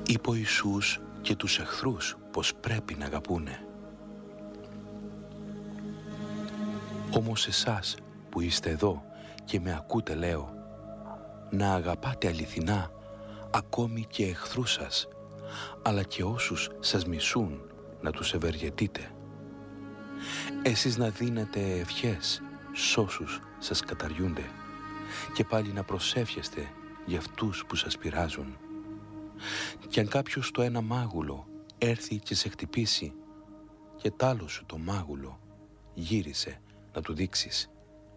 Είπε ο Ιησούς και τους εχθρούς πως πρέπει να αγαπούνε. Όμως εσάς που είστε εδώ και με ακούτε λέω, να αγαπάτε αληθινά ακόμη και εχθρούς σας, αλλά και όσους σας μισούν να τους ευεργετείτε. Εσείς να δίνετε ευχές σ' όσους σας καταριούνται και πάλι να προσεύχεστε για αυτούς που σας πειράζουν. Κι αν κάποιος το ένα μάγουλο έρθει και σε χτυπήσει και τ' άλλο σου το μάγουλο γύρισε να του δείξεις.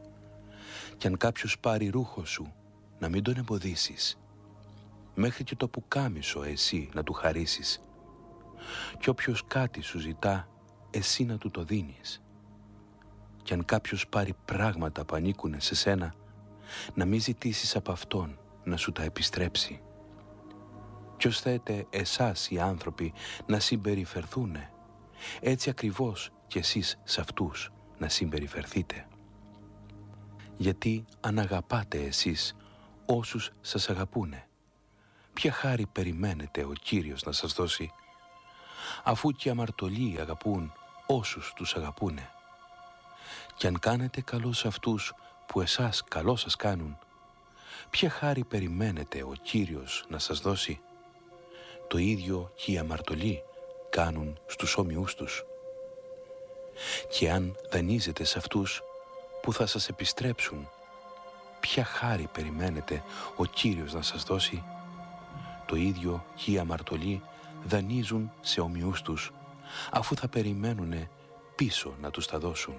Κι αν κάποιος πάρει ρούχο σου να μην τον εμποδίσεις, μέχρι και το πουκάμισο εσύ να του χαρίσεις. Κι όποιος κάτι σου ζητά εσύ να του το δίνεις. Κι αν κάποιος πάρει πράγματα που ανήκουνε σε σένα, να μην ζητήσεις από αυτόν να σου τα επιστρέψει. Ποιος θέτε εσάς οι άνθρωποι να συμπεριφερθούνε, έτσι ακριβώς κι εσείς σε αυτούς να συμπεριφερθείτε. Γιατί αν αγαπάτε εσείς όσους σας αγαπούνε, ποια χάρη περιμένετε ο Κύριος να σας δώσει, αφού και οι αμαρτωλοί αγαπούν όσους τους αγαπούνε. Κι αν κάνετε καλό σε αυτούς που εσάς καλό σας κάνουν, ποια χάρη περιμένετε ο Κύριος να σας δώσει. Το ίδιο και οι αμαρτωλοί κάνουν στους όμοιούς τους. Και αν δανείζετε σε αυτούς που θα σας επιστρέψουν, ποια χάρη περιμένετε ο Κύριος να σας δώσει. Το ίδιο και οι αμαρτωλοί δανείζουν σε ομοιούς τους, αφού θα περιμένουνε πίσω να τους τα δώσουν.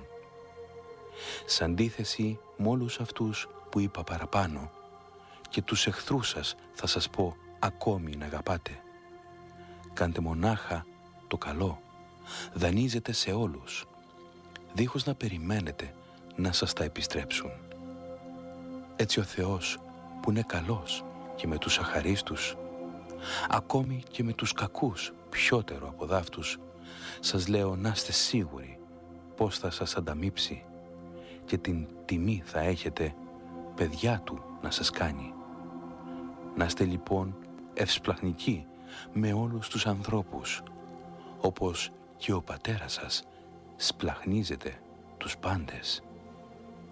Σ' αντίθεση με όλους αυτούς που είπα παραπάνω, και τους εχθρούς σας θα σας πω ακόμη να αγαπάτε. Κάντε μονάχα το καλό, δανείζετε σε όλους, δίχως να περιμένετε να σας τα επιστρέψουν. Έτσι ο Θεός που είναι καλός και με τους αχαρίστους, ακόμη και με τους κακούς πιότερο από δάφτους, σας λέω να είστε σίγουροι πως θα σας ανταμείψει και την τιμή θα έχετε παιδιά του να σας κάνει. Να είστε λοιπόν ευσπλαχνικοί με όλους τους ανθρώπους, όπως και ο Πατέρας σας σπλαχνίζεται τους πάντες.